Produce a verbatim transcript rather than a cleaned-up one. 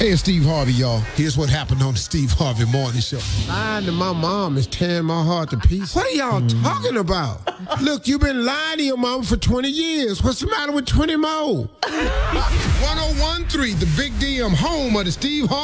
Hey, it's Steve Harvey, y'all. Here's what happened on the Steve Harvey Morning Show. Lying to my mom is tearing my heart to pieces. What are y'all mm. talking about? Look, you've been lying to your mom for twenty years. What's the matter with twenty more? one oh one point three, the Big D M, home of the Steve Harvey